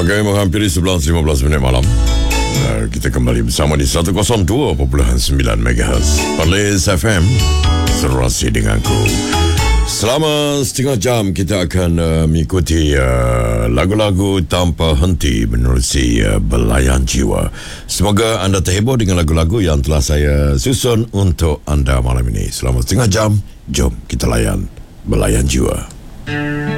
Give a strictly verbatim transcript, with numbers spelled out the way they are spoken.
Bagai menghampiri sebelas lima belas minit malam, uh, kita kembali bersama di seratus dua perpuluhan sembilan megahertz Perlis F M, serasi denganku. Selama setengah jam kita akan uh, mengikuti uh, lagu-lagu tanpa henti menerusi uh, Belayan Jiwa. Semoga anda terhibur dengan lagu-lagu yang telah saya susun untuk anda malam ini. Selama setengah jam, jom kita layan Belayan Jiwa.